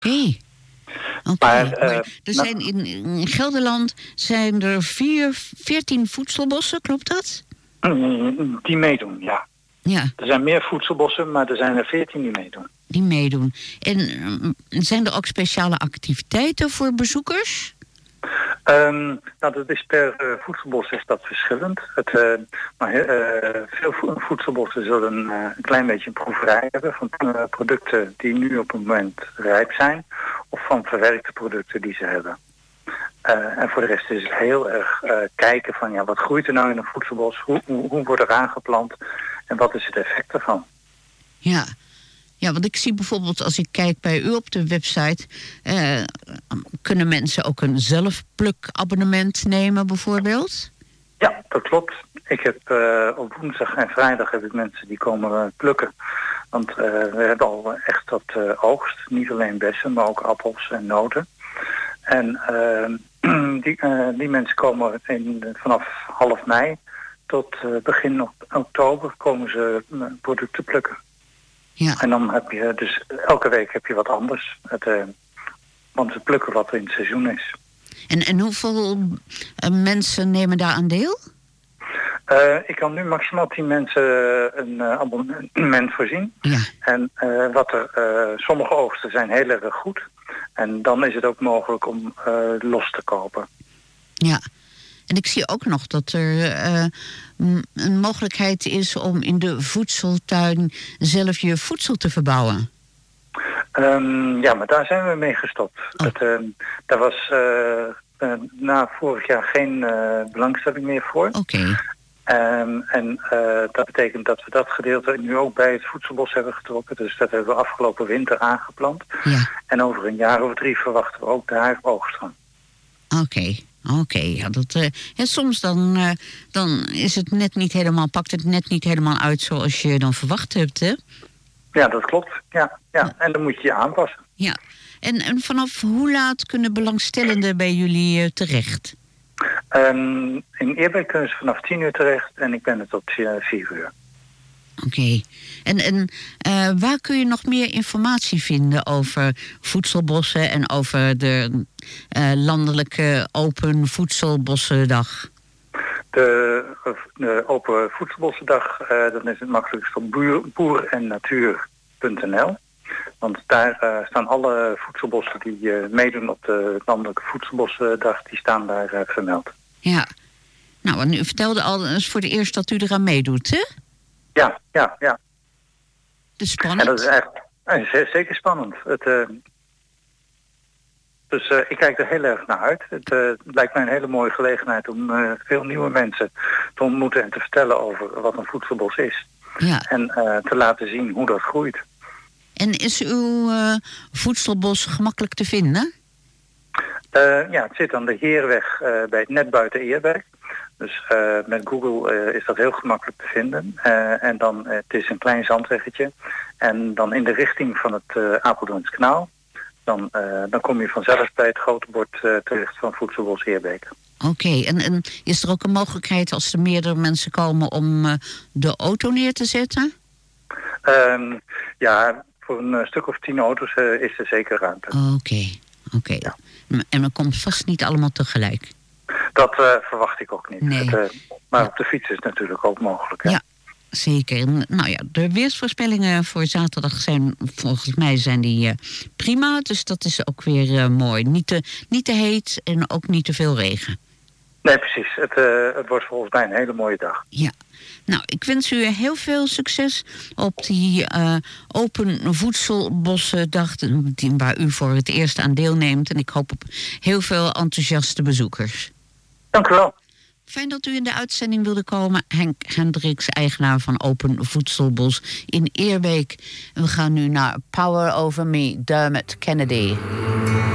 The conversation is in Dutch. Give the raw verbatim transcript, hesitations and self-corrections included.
Oké. Oké, Maar, maar eh, er nou- zijn in, in Gelderland zijn er vier, veertien voedselbossen, klopt dat? Die meedoen, ja. Ja, Er zijn meer voedselbossen, maar er zijn er veertien die meedoen. die meedoen. En mm, zijn er ook speciale activiteiten voor bezoekers? Um, nou, dat is per uh, voedselbos is dat verschillend. Het, uh, maar uh, veel vo- voedselbossen zullen uh, een klein beetje een proeverij hebben van uh, producten die nu op het moment rijp zijn, of van verwerkte producten die ze hebben. Uh, en voor de rest is het heel erg uh, kijken van ja, wat groeit er nou in een voedselbos, hoe, hoe, hoe wordt er aangeplant en wat is het effect ervan. Ja. Ja, want ik zie bijvoorbeeld als ik kijk bij u op de website, eh, kunnen mensen ook een zelfplukabonnement nemen bijvoorbeeld? Ja, dat klopt. Ik heb uh, op woensdag en vrijdag heb ik mensen die komen uh, plukken. Want uh, we hebben al echt wat uh, oogst. Niet alleen bessen, maar ook appels en noten. En uh, die, uh, die mensen komen in, vanaf half mei tot uh, begin oktober komen ze uh, producten plukken. Ja. En dan heb je dus elke week heb je wat anders. Het, uh, want ze plukken wat er in het seizoen is. En, en hoeveel uh, mensen nemen daar aan deel? Uh, ik kan nu maximaal tien mensen een uh, abonnement voorzien. Ja. En uh, wat er, uh, sommige oogsten zijn heel erg goed. En dan is het ook mogelijk om uh, los te kopen. Ja. En ik zie ook nog dat er uh, een mogelijkheid is om in de voedseltuin zelf je voedsel te verbouwen. Um, ja, maar daar zijn we mee gestopt. Oh. Het, uh, daar was uh, uh, na vorig jaar geen uh, belangstelling meer voor. Oké. Okay. Um, en uh, dat betekent dat we dat gedeelte nu ook bij het voedselbos hebben getrokken. Dus dat hebben we afgelopen winter aangeplant. Ja. En over een jaar of drie verwachten we ook daar oogst van. Oké. Okay. Oké, okay, ja, dat, uh, ja, soms dan, uh, dan is het net niet helemaal, pakt het net niet helemaal uit zoals je dan verwacht hebt, hè? Ja, dat klopt. Ja, ja. Ja. En dan moet je je aanpassen. Ja, en, en vanaf hoe laat kunnen belangstellenden bij jullie uh, terecht? Um, in Eerbeek kunnen ze vanaf tien uur terecht en ik ben er tot uh, vier uur. Oké. Okay. En, en uh, waar kun je nog meer informatie vinden over voedselbossen en over de uh, landelijke Open Voedselbossendag? De, de Open Voedselbossendag, uh, dan is het makkelijkst op boer, boer en natuur punt n l. Want daar uh, staan alle voedselbossen die uh, meedoen op de landelijke voedselbossendag, die staan daar uh, vermeld. Ja. Nou, en u vertelde al eens voor de eerst dat u eraan meedoet, hè? Ja, ja, ja. Dus spannend. En dat is echt uh, zeker spannend. Het, uh, dus uh, ik kijk er heel erg naar uit. Het uh, lijkt mij een hele mooie gelegenheid om uh, veel nieuwe mensen te ontmoeten en te vertellen over wat een voedselbos is. Ja. En uh, te laten zien hoe dat groeit. En is uw uh, voedselbos gemakkelijk te vinden? Uh, ja, het zit aan de Heerweg uh, bij net buiten Eerbeek. Dus uh, met Google uh, is dat heel gemakkelijk te vinden. Uh, en dan, uh, het is een klein zandweggetje. En dan in de richting van het uh, Apeldoorns kanaal. Dan, uh, dan kom je vanzelf bij het grote bord uh, terecht van Voedselbos Heerbeek. Oké, okay. en, en is er ook een mogelijkheid als er meerdere mensen komen om uh, de auto neer te zetten? Um, ja, voor een uh, stuk of tien auto's uh, is er zeker ruimte. Oké, okay. oké. Okay. Ja. En dat komt vast niet allemaal tegelijk? Dat uh, verwacht ik ook niet. Nee. Het, uh, maar ja. op de fiets is het natuurlijk ook mogelijk. Hè? Ja, zeker. Nou ja, de weersvoorspellingen voor zaterdag zijn volgens mij zijn die uh, prima. Dus dat is ook weer uh, mooi. Niet te, niet te heet en ook niet te veel regen. Nee, precies. Het, uh, het wordt volgens mij een hele mooie dag. Ja. Nou, ik wens u heel veel succes op die uh, Open Voedselbossendag waar u voor het eerst aan deelneemt. En ik hoop op heel veel enthousiaste bezoekers. Dank u wel. Fijn dat u in de uitzending wilde komen. Henk Hendricks, eigenaar van Open Voedselbos in Eerbeek. We gaan nu naar Power Over Me, Dermot Kennedy.